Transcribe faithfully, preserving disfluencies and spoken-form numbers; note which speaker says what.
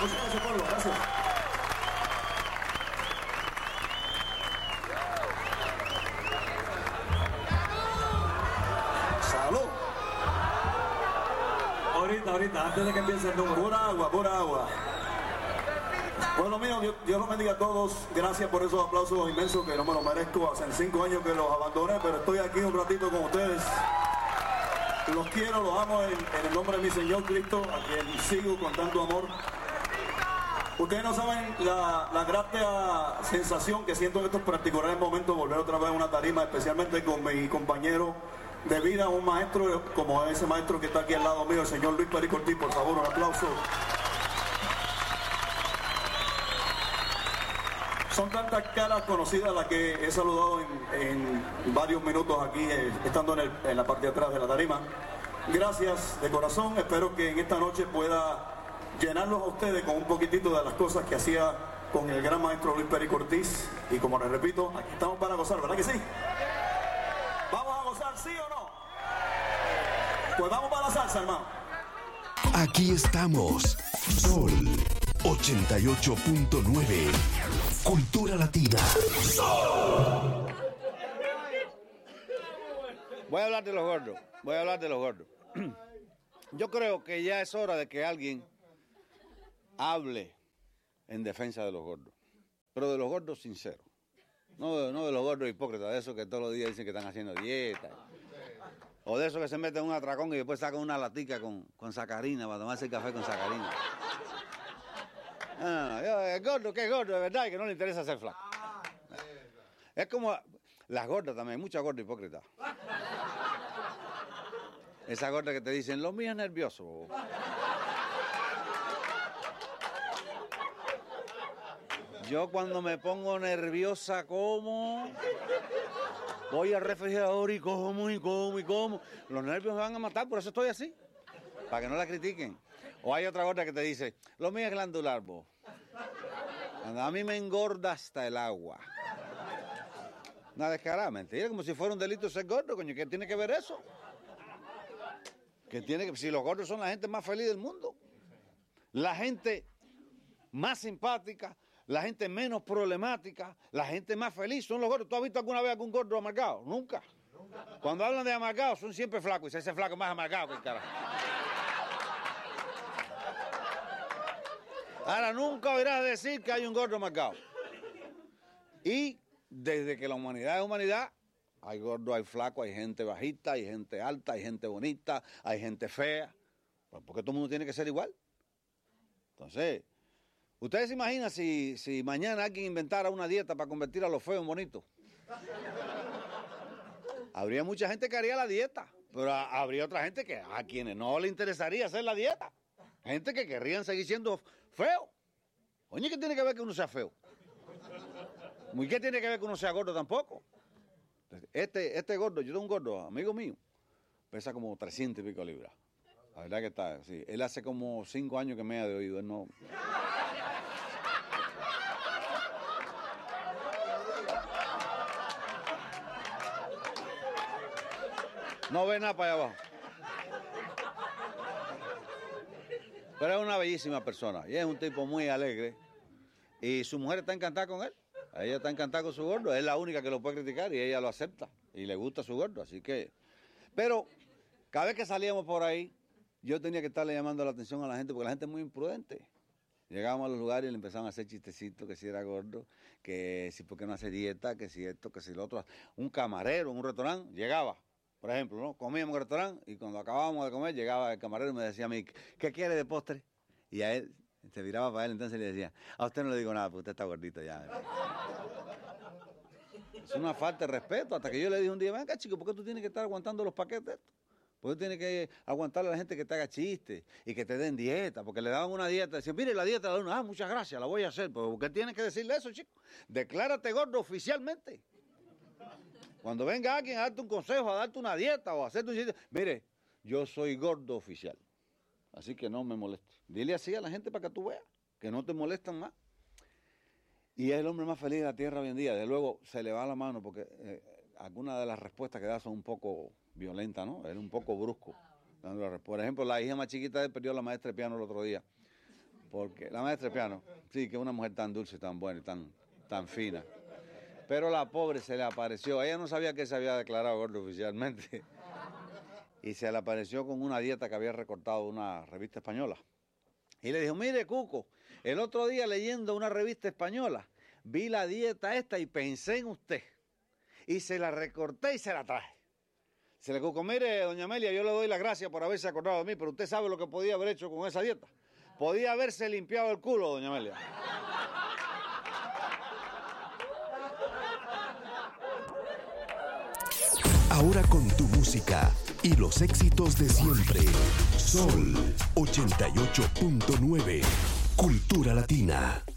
Speaker 1: Muchas gracias, pueblo. Gracias. Salud. Ahorita, ahorita, antes de que empiece el número. Pura agua, pura agua. Pueblo mío, Dios, Dios los bendiga a todos. Gracias por esos aplausos inmensos que no me los merezco. Hace cinco años que los abandoné, pero estoy aquí un ratito con ustedes. Los quiero, los amo en, en el nombre de mi Señor Cristo, a quien sigo con tanto amor. Ustedes no saben la, la grata sensación que siento en estos particulares momentos, volver otra vez a una tarima, especialmente con mi compañero de vida, un maestro como ese maestro que está aquí al lado mío, el señor Luis Perico Ortiz. Por favor, un aplauso. Son tantas caras conocidas las que he saludado en, en varios minutos aquí, eh, estando en, el, en la parte de atrás de la tarima. Gracias de corazón, espero que en esta noche pueda llenarlos a ustedes con un poquitito de las cosas que hacía con el gran maestro Luis Perico Ortiz. Y como les repito, aquí estamos para gozar, ¿verdad que sí? ¿Vamos a gozar, sí o no? Pues vamos para la salsa, hermano.
Speaker 2: Aquí estamos, Sol ochenta y ocho punto nueve. Cultura Latina.
Speaker 3: Voy a hablar de los gordos, voy a hablar de los gordos. Yo creo que ya es hora de que alguien hable en defensa de los gordos, pero de los gordos sinceros, no de, no de los gordos hipócritas, de esos que todos los días dicen que están haciendo dieta, o de esos que se meten en un atracón y después sacan una latica con, con sacarina para tomarse el café con sacarina. No, no, no, yo, el gordo, que es gordo, de verdad, y que no le interesa ser flaco. Es como las gordas también, muchas gordas hipócritas. Esas gordas que te dicen, lo mío es nervioso. Yo cuando me pongo nerviosa, como voy al refrigerador y como, y como, y como. Los nervios me van a matar, por eso estoy así. Para que no la critiquen. O hay otra gorda que te dice, lo mío es glandular, vos. A mí me engorda hasta el agua. Una descarada, mentira, como si fuera un delito ser gordo, coño. ¿Qué tiene que ver eso? Que tiene que, si los gordos son la gente más feliz del mundo. La gente más simpática, la gente menos problemática, la gente más feliz son los gordos. ¿Tú has visto alguna vez algún gordo amargado? Nunca. Cuando hablan de amargado, son siempre flacos. Y ese flaco es más amargado que el carajo. Ahora, nunca oirás decir que hay un gordo amargado. Y desde que la humanidad es humanidad, hay gordo, hay flaco, hay gente bajita, hay gente alta, hay gente bonita, hay gente fea. Pues porque todo el mundo tiene que ser igual. Entonces, ¿ustedes se imaginan si, si mañana alguien inventara una dieta para convertir a los feos en bonitos? Habría mucha gente que haría la dieta, pero habría otra gente que a quienes no le interesaría hacer la dieta. Gente que querrían seguir siendo feos. Oye, ¿qué tiene que ver que uno sea feo? ¿Y qué tiene que ver que uno sea gordo tampoco? Este, este gordo, yo tengo un gordo, amigo mío, pesa como trescientos y pico libras. La verdad que está así. Él hace como cinco años que me ha de oído, él no... No ve nada para allá abajo. Pero es una bellísima persona y es un tipo muy alegre. Y su mujer está encantada con él. Ella está encantada con su gordo. Es la única que lo puede criticar y ella lo acepta. Y le gusta su gordo, así que... Pero cada vez que salíamos por ahí, yo tenía que estarle llamando la atención a la gente porque la gente es muy imprudente. Llegábamos a los lugares y le empezaban a hacer chistecitos, que si era gordo, que si por qué no hace dieta, que si esto, que si lo otro. Un camarero en un restaurante llegaba. Por ejemplo, ¿no? Comíamos en el restaurante y cuando acabábamos de comer, llegaba el camarero y me decía a mí, ¿qué quiere de postre? Y a él, se viraba para él, entonces le decía, a usted no le digo nada, porque usted está gordito ya. Es una falta de respeto, hasta que yo le dije un día, venga chico, ¿por qué tú tienes que estar aguantando los paquetes? ¿Por qué tienes que aguantarle a la gente que te haga chistes y que te den dieta? Porque le daban una dieta, decían, mire la dieta de uno, ah, muchas gracias, la voy a hacer. ¿Pero por qué tienes que decirle eso, chico? Declárate gordo oficialmente. Cuando venga alguien a darte un consejo, a darte una dieta o a hacerte un chiste, mire, yo soy gordo oficial, así que no me moleste. Dile así a la gente para que tú veas, que no te molestan más. Y es el hombre más feliz de la tierra hoy en día. De luego se le va la mano porque eh, algunas de las respuestas que da son un poco violentas, ¿no? Es un poco brusco. Por ejemplo, la hija más chiquita de él perdió a la maestra de piano el otro día. porque la maestra de piano, sí, que es una mujer tan dulce, tan buena y tan, tan fina. Pero la pobre se le apareció, ella no sabía que se había declarado gordo oficialmente, y se le apareció con una dieta que había recortado de una revista española. Y le dijo, mire, Cuco, el otro día leyendo una revista española, vi la dieta esta y pensé en usted. Y se la recorté y se la traje. Se le Cuco, mire, doña Amelia, yo le doy las gracias por haberse acordado de mí, pero usted sabe lo que podía haber hecho con esa dieta. Podía haberse limpiado el culo, doña Amelia.
Speaker 2: Ahora con tu música y los éxitos de siempre. Sol ochenta y ocho punto nueve. Cultura Latina.